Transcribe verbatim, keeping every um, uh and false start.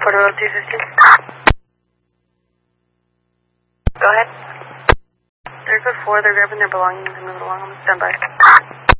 Portobello two fifteen. Go ahead. They're code four, they're grabbing their belongings and moving along on the standby.